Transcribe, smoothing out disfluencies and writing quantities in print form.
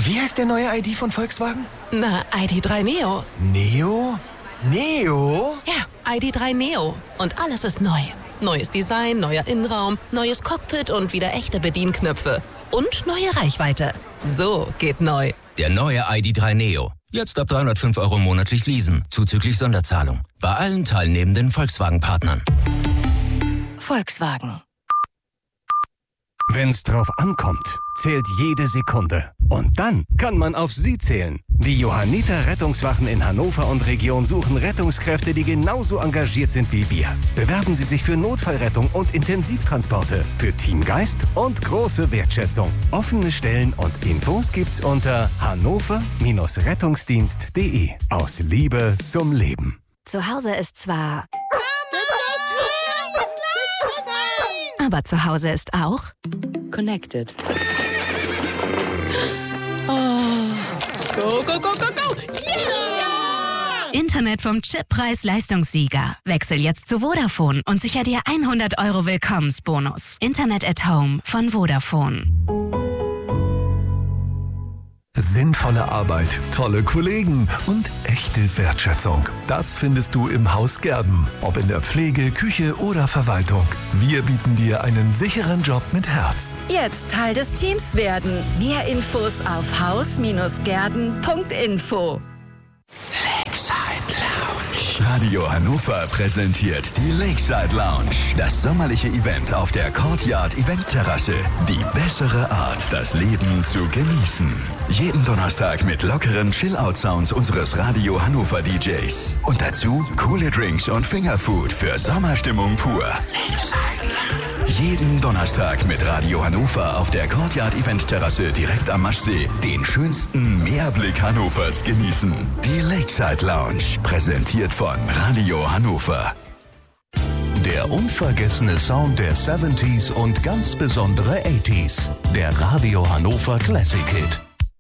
Wie heißt der neue ID von Volkswagen? Na, ID.3 Neo. Neo? Neo? Ja, ID.3 Neo. Und alles ist neu. Neues Design, neuer Innenraum, neues Cockpit und wieder echte Bedienknöpfe. Und neue Reichweite. So geht neu. Der neue ID.3 Neo. Jetzt ab 305 € monatlich leasen, zuzüglich Sonderzahlung. Bei allen teilnehmenden Volkswagen-Partnern. Volkswagen. Wenn's drauf ankommt, zählt jede Sekunde. Und dann kann man auf Sie zählen. Die Johanniter Rettungswachen in Hannover und Region suchen Rettungskräfte, die genauso engagiert sind wie wir. Bewerben Sie sich für Notfallrettung und Intensivtransporte, für Teamgeist und große Wertschätzung. Offene Stellen und Infos gibt's unter hannover-rettungsdienst.de. Aus Liebe zum Leben. Zu Hause ist zwar... Aber zu Hause ist auch... Connected. Oh. Go, go, go, go, go! Yeah! Internet vom Chip Preis-Leistungssieger. Wechsel jetzt zu Vodafone und sicher dir 100 € Willkommensbonus. Internet at Home von Vodafone. Sinnvolle Arbeit, tolle Kollegen und echte Wertschätzung. Das findest du im Haus Gerden. Ob in der Pflege, Küche oder Verwaltung. Wir bieten dir einen sicheren Job mit Herz. Jetzt Teil des Teams werden. Mehr Infos auf haus-gerden.info. Radio Hannover präsentiert die Lakeside Lounge. Das sommerliche Event auf der Courtyard Eventterrasse. Die bessere Art, das Leben zu genießen. Jeden Donnerstag mit lockeren Chill-Out-Sounds unseres Radio Hannover DJs. Und dazu coole Drinks und Fingerfood für Sommerstimmung pur. Jeden Donnerstag mit Radio Hannover auf der Courtyard Eventterrasse direkt am Maschsee den schönsten Meerblick Hannovers genießen. Die Lakeside Lounge, präsentiert von Radio Hannover. Der unvergessene Sound der 70s und ganz besondere 80s. Der Radio Hannover Classic Hit.